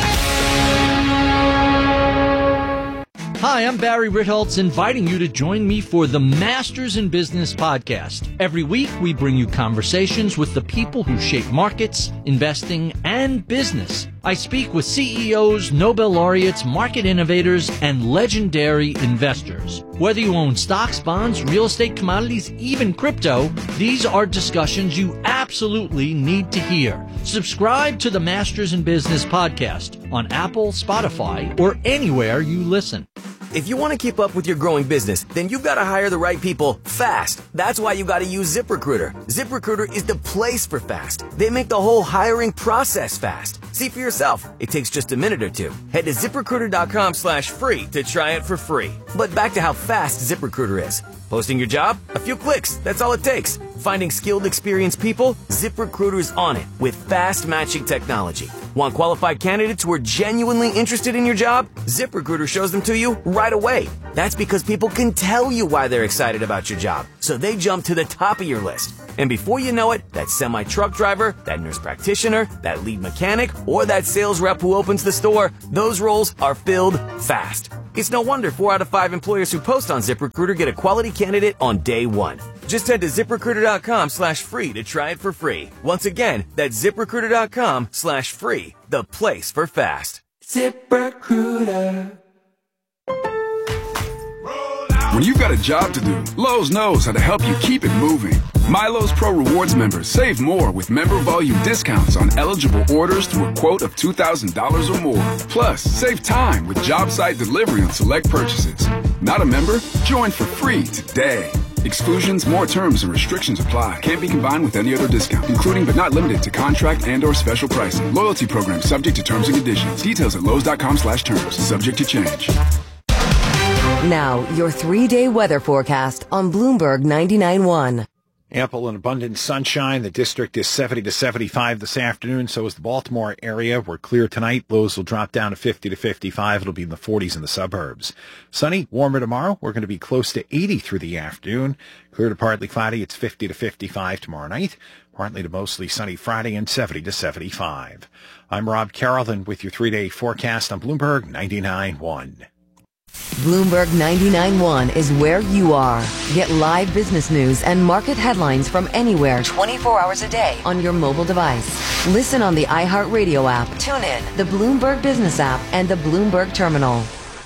Hi, I'm Barry Ritholtz, inviting you to join me for the Masters in Business podcast. Every week, we bring you conversations with the people who shape markets, investing, and business. I speak with CEOs, Nobel laureates, market innovators, and legendary investors. Whether you own stocks, bonds, real estate, commodities, even crypto, these are discussions you absolutely need to hear. Subscribe to the Masters in Business podcast on Apple, Spotify, or anywhere you listen. If you want to keep up with your growing business, then you've got to hire the right people fast. That's why you got to use ZipRecruiter. ZipRecruiter is the place for fast. They make the whole hiring process fast. See for yourself. It takes just a minute or two. Head to ZipRecruiter.com/free to try it for free. But back to how fast ZipRecruiter is. Posting your job? A few clicks. That's all it takes. Finding skilled, experienced people? ZipRecruiter's on it with fast matching technology. Want qualified candidates who are genuinely interested in your job? ZipRecruiter shows them to you right away. That's because people can tell you why they're excited about your job, so they jump to the top of your list. And before you know it, that semi-truck driver, that nurse practitioner, that lead mechanic, or that sales rep who opens the store, those roles are filled fast. It's no wonder 4 out of 5 employers who post on ZipRecruiter get a quality candidate on day one. Just head to ZipRecruiter.com/free to try it for free. Once again, that's ZipRecruiter.com/free, the place for fast. ZipRecruiter. When you've got a job to do, Lowe's knows how to help you keep it moving. My Lowe's Pro Rewards members save more with member volume discounts on eligible orders through a quote of $2,000 or more. Plus, save time with job site delivery on select purchases. Not a member? Join for free today. Exclusions, more terms, and restrictions apply. Can't be combined with any other discount, including but not limited to contract and/or special pricing. Loyalty program subject to terms and conditions. Details at Lowe's.com/terms. Subject to change. Now, your 3-day weather forecast on Bloomberg 99.1. Ample and abundant sunshine. The district is 70 to 75 this afternoon. So is the Baltimore area. We're clear tonight. Lows will drop down to 50 to 55. It'll be in the 40s in the suburbs. Sunny, warmer tomorrow. We're going to be close to 80 through the afternoon. Clear to partly cloudy. It's 50 to 55 tomorrow night. Partly to mostly sunny Friday and 70 to 75. I'm Rob Carrollton with your 3-day forecast on Bloomberg 99.1. Bloomberg 99.1 is where you are. Get live business news and market headlines from anywhere 24 hours a day on your mobile device. Listen on the iHeartRadio app, tune in, the Bloomberg Business app, and the Bloomberg Terminal.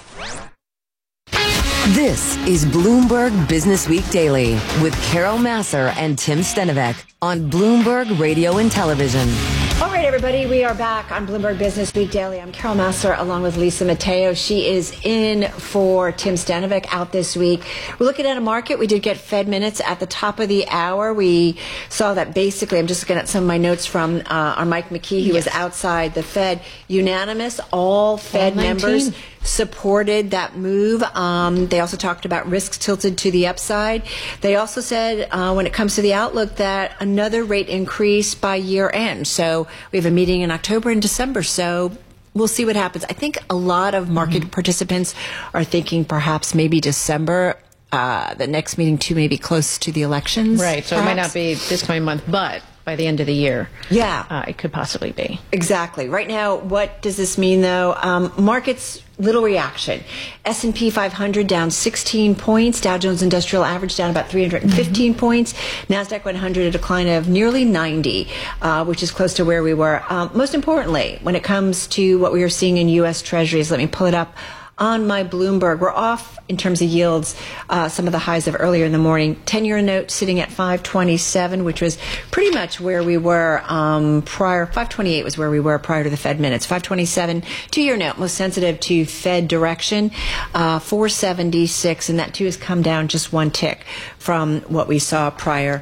This is Bloomberg Business Week Daily with Carol Massar and Tim Stenovec on Bloomberg Radio and Television. All right, everybody, we are back on Bloomberg Business Week Daily. I'm Carol Massar along with Lisa Mateo. She is in for Tim Stenovec out this week. We're looking at a market. We did get Fed minutes at the top of the hour. We saw that basically, I'm just looking at some of my notes from our Mike McKee, who was outside the Fed. Unanimous, all Fed members supported that move. They also talked about risks tilted to the upside. They also said when it comes to the outlook that another rate increase by year end. So we have a meeting in October and December. So we'll see what happens. I think a lot of market participants are thinking perhaps maybe December. The next meeting too may be close to the elections. Right. So perhaps. It might not be this coming month, but by the end of the year. Yeah. It could possibly be. Exactly. Right now, what does this mean, though? Markets, little reaction. S&P 500 down 16 points. Dow Jones Industrial Average down about 315 points. NASDAQ 100 a decline of nearly 90, which is close to where we were. Most importantly, when it comes to what we are seeing in U.S. Treasuries, let me pull it up on my Bloomberg. We're off in terms of yields, some of the highs of earlier in the morning. 10-year note sitting at 527, which was pretty much where we were prior. 528 was where we were prior to the Fed minutes. 527, 2-year note, most sensitive to Fed direction, 476, and that too has come down just one tick from what we saw prior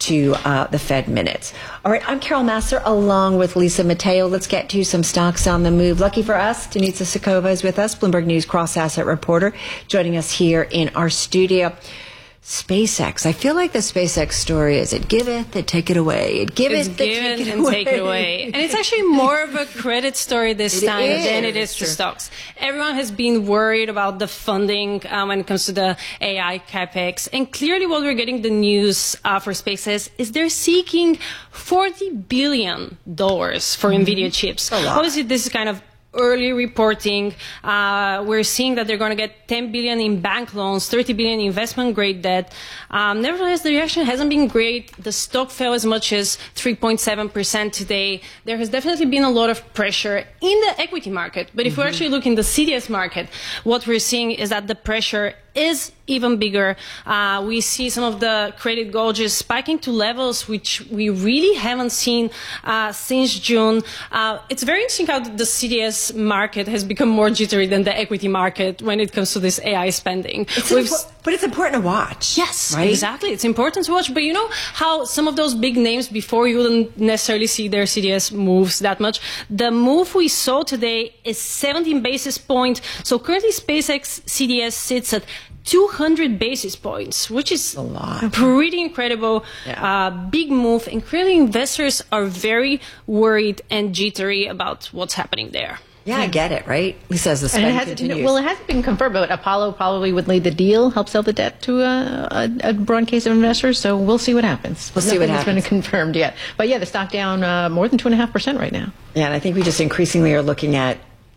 to the Fed minutes. All right, I'm Carol Massar along with Lisa Mateo. Let's get to some stocks on the move. Lucky for us, Denitsa Sikova is with us, Bloomberg News cross-asset reporter, joining us here in our studio. SpaceX. I feel like the SpaceX story is it giveth, it take it away. It giveth, it's given and take it away. And it's actually more of a credit story this time than it is to stocks. Everyone has been worried about the funding when it comes to the AI capex. And clearly what we're getting the news for SpaceX is they're seeking $40 billion for NVIDIA chips. Obviously, this is kind of early reporting. We're seeing that they're going to get $10 billion in bank loans, $30 billion in investment grade debt. Nevertheless, the reaction hasn't been great. The stock fell as much as 3.7% today. There has definitely been a lot of pressure in the equity market. But if we're actually looking at the CDS market, what we're seeing is that the pressure is even bigger. We see some of the credit gauges spiking to levels which we really haven't seen since June. It's very interesting how the CDS market has become more jittery than the equity market when it comes to this AI spending. But it's important to watch. Yes, right? Exactly. It's important to watch. But you know how some of those big names before you wouldn't necessarily see their CDS moves that much. The move we saw today is 17 basis points. So currently SpaceX CDS sits at 200 basis points, which is a lot. Pretty incredible, big move. And clearly investors are very worried and jittery about what's happening there. Yeah, I get it, right? He says the spend continues. Well, it hasn't been confirmed, but Apollo probably would lead the deal, help sell the debt to a broad case of investors. So we'll see what happens. We'll see what happens. Nothing's been confirmed yet. But yeah, the stock down more than 2.5% right now. Yeah, and I think we just increasingly are looking at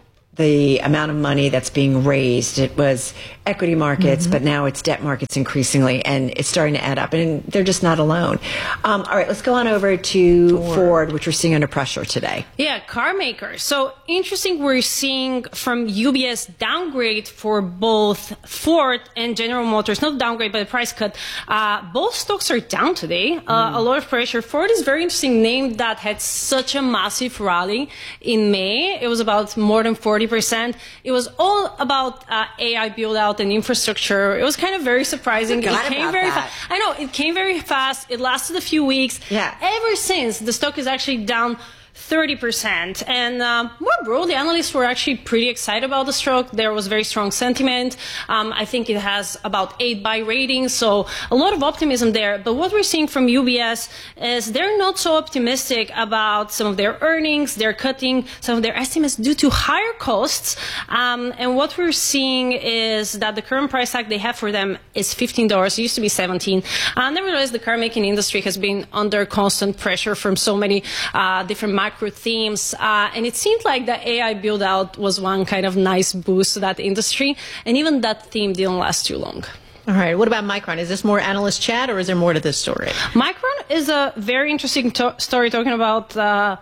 the amount of money that's being raised. It was equity markets, but now it's debt markets increasingly, and it's starting to add up, and they're just not alone. All right, let's go on over to Ford, which we're seeing under pressure today. Yeah, car makers. So interesting, we're seeing from UBS downgrade for both Ford and General Motors, not downgrade, but a price cut. Both stocks are down today, a lot of pressure. Ford is a very interesting name that had such a massive rally in May. It was about more than 40%. It was all about AI build out and infrastructure. It was kind of very surprising. It came very fast. I know, it came very fast. It lasted a few weeks. Yeah. Ever since, the stock is actually down 30%. And more broadly, analysts were actually pretty excited about the stock. There was very strong sentiment. I think it has about 8 buy ratings, so a lot of optimism there. But what we're seeing from UBS is they're not so optimistic about some of their earnings. They're cutting some of their estimates due to higher costs. And what we're seeing is that the current price tag they have for them is $15. It used to be $17. Nevertheless, the car making industry has been under constant pressure from so many different macro themes, and it seemed like the AI build out was one kind of nice boost to that industry, and even that theme didn't last too long. All right, what about Micron? Is this more analyst chat, or is there more to this story? Micron is a very interesting story talking about the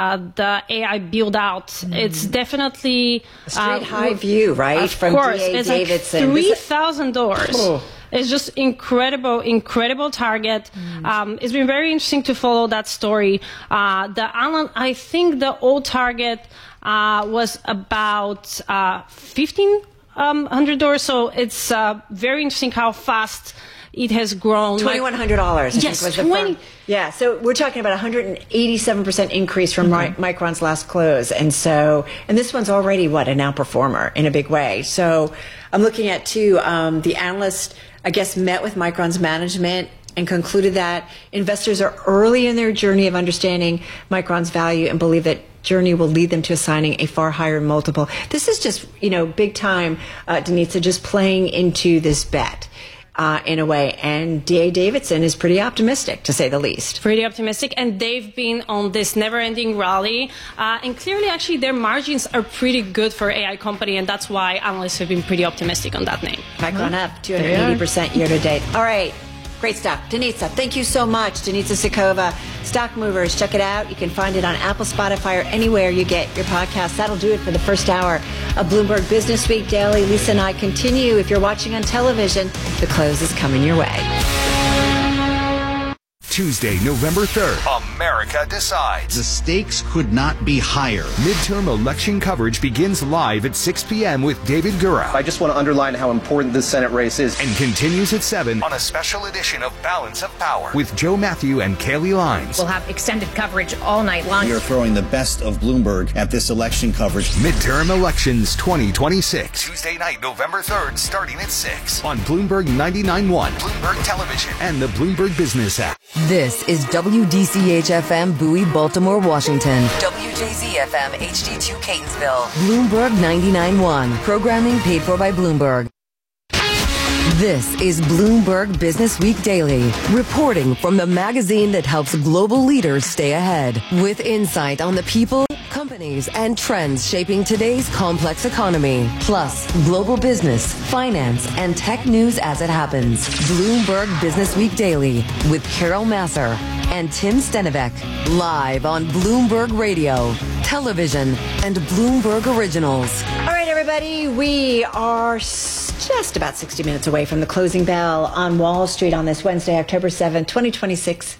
AI build out. It's definitely a straight high view, right? Of from course, D.A. it's Davidson. like $3,000. It's just incredible target. It's been very interesting to follow that story. I think the old target was about $1,500. So it's very interesting how fast it has grown. $2,100. Yes, was the firm. Yeah, so we're talking about 187% increase from Micron's last close, and this one's already an outperformer in a big way. So I'm looking at the analyst, I guess, met with Micron's management and concluded that investors are early in their journey of understanding Micron's value and believe that journey will lead them to assigning a far higher multiple. This is just, big time, Denitsa, just playing into this bet. In a way, and D.A. Davidson is pretty optimistic, to say the least. Pretty optimistic, and they've been on this never-ending rally, and clearly, actually, their margins are pretty good for AI company, and that's why analysts have been pretty optimistic on that name. Micron up 280% year to date. All right, great stuff. Denitsa, thank you so much. Denitsa Sikova, Stock Movers, check it out. You can find it on Apple, Spotify, or anywhere you get your podcasts. That'll do it for the first hour of Bloomberg Business Week Daily. Lisa and I continue. If you're watching on television, the close is coming your way. Tuesday, November 3rd. America decides. The stakes could not be higher. Midterm election coverage begins live at 6 p.m. with David Gura. I just want to underline how important this Senate race is. And continues at 7 on a special edition of Balance of Power with Joe Matthew and Kaylee Lines. We'll have extended coverage all night long. We are throwing the best of Bloomberg at this election coverage. Midterm elections 2026. Tuesday night, November 3rd, starting at 6 on Bloomberg 99.1, Bloomberg Television, and the Bloomberg Business app. This is WDCH-FM Bowie, Baltimore, Washington. WJZ-FM HD2 Catonsville. Bloomberg 99.1. Programming paid for by Bloomberg. This is Bloomberg Business Week Daily, reporting from the magazine that helps global leaders stay ahead, with insight on the people, companies, and trends shaping today's complex economy, plus global business, finance, and tech news as it happens. Bloomberg Business Week Daily with Carol Masser and Tim Stenivek, live on Bloomberg Radio, television, and Bloomberg Originals. All right, everybody, we are just about 60 minutes away from the closing bell on Wall Street on this Wednesday, October 7th, 2026.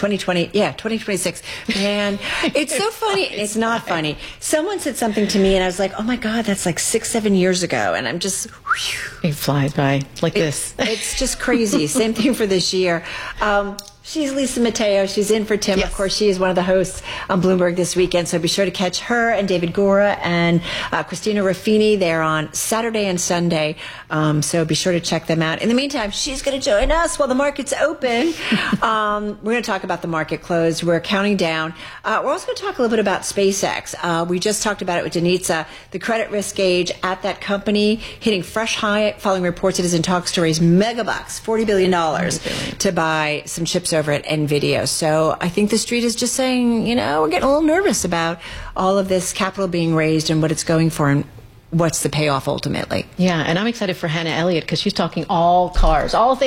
2026. Man, it's so funny. It's not funny. Someone said something to me, and I was like, oh, my God, that's like 6-7 years ago. And I'm just... It flies by like this. It's just crazy. Same thing for this year. She's Lisa Mateo. She's in for Tim. Yes. Of course, she is one of the hosts on Bloomberg this weekend. So be sure to catch her and David Gura and Christina Ruffini. They're on Saturday and Sunday. So be sure to check them out. In the meantime, she's going to join us while the market's open. We're going to talk about the market close. We're counting down. We're also going to talk a little bit about SpaceX. We just talked about it with Denitza. The credit risk gauge at that company hitting fresh high following reports it is in talks to raise megabucks, $40 billion to buy some chips over at NVIDIA. So I think the street is just saying, we're getting a little nervous about all of this capital being raised and what it's going for and what's the payoff ultimately. Yeah, and I'm excited for Hannah Elliott because she's talking all cars, all things